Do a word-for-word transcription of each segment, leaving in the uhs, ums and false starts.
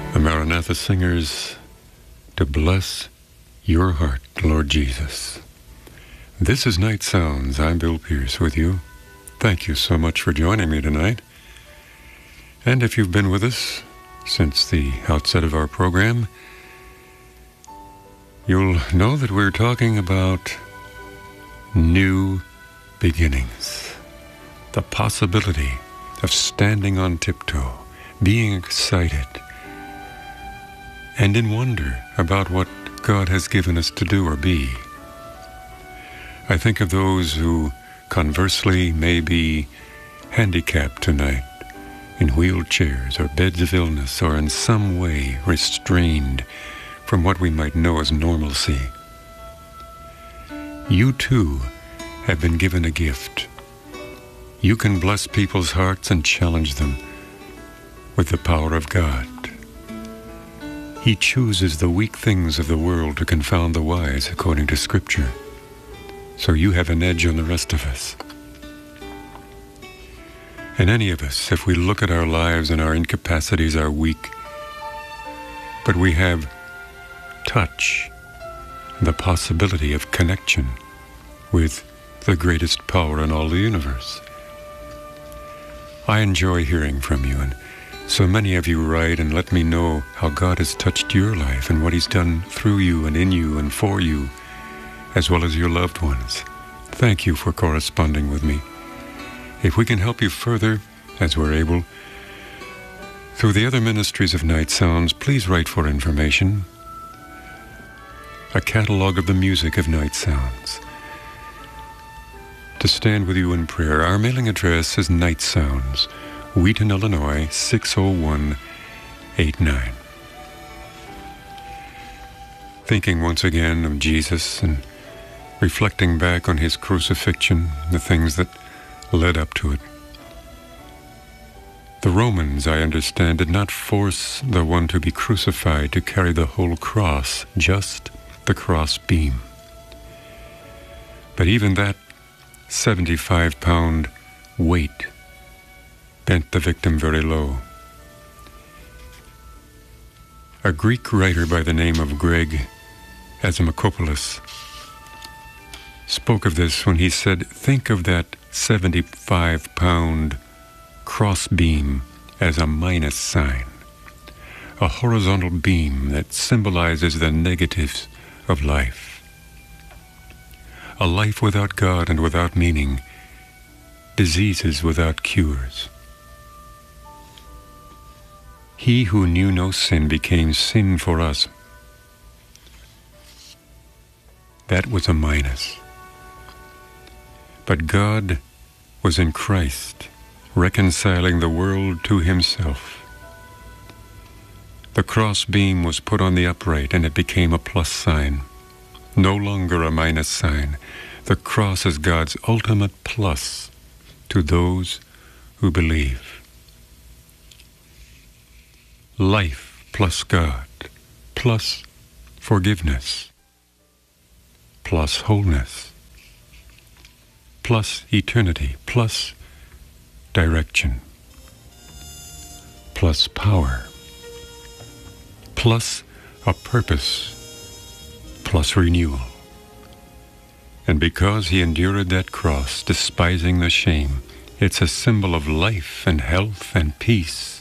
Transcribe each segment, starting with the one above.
The Maranatha Singers, to bless your heart, Lord Jesus. This is Night Sounds. I'm Bill Pierce with you. Thank you so much for joining me tonight. And if you've been with us since the outset of our program, you'll know that we're talking about new beginnings. The possibility of standing on tiptoe, being excited, and in wonder about what God has given us to do or be. I think of those who, conversely, may be handicapped tonight, in wheelchairs or beds of illness, or in some way restrained from what we might know as normalcy. You too have been given a gift. You can bless people's hearts and challenge them with the power of God. He chooses the weak things of the world to confound the wise, according to Scripture. So you have an edge on the rest of us. And any of us, if we look at our lives and our incapacities are weak, but we have touch, the possibility of connection with the greatest power in all the universe. I enjoy hearing from you, and so many of you write and let me know how God has touched your life and what He's done through you and in you and for you, as well as your loved ones. Thank you for corresponding with me. If we can help you further, as we're able, through the other ministries of Night Sounds, please write for information. A catalog of the music of Night Sounds. To stand with you in prayer, our mailing address is Night Sounds, Wheaton, Illinois, six oh one eight nine. Thinking once again of Jesus and reflecting back on His crucifixion, the things that led up to it. The Romans, I understand, did not force the one to be crucified to carry the whole cross, just the cross beam. But even that seventy-five pound weight bent the victim very low. A Greek writer by the name of Greg Azamakopoulos spoke of this when he said, think of that seventy-five pound cross beam as a minus sign, a horizontal beam that symbolizes the negatives of life. A life without God and without meaning, diseases without cures. He who knew no sin became sin for us. That was a minus. But God was in Christ, reconciling the world to Himself. The cross beam was put on the upright, and it became a plus sign, no longer a minus sign. The cross is God's ultimate plus to those who believe. Life plus God, plus forgiveness, plus wholeness, plus eternity, plus direction, plus power, plus a purpose, plus renewal. And because He endured that cross, despising the shame, it's a symbol of life and health and peace.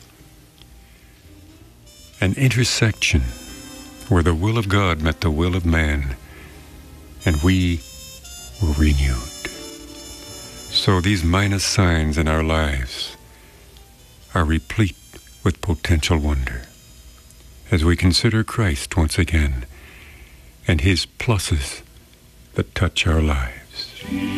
An intersection where the will of God met the will of man, and we were renewed. So these minus signs in our lives are replete with potential wonder as we consider Christ once again and His pluses that touch our lives.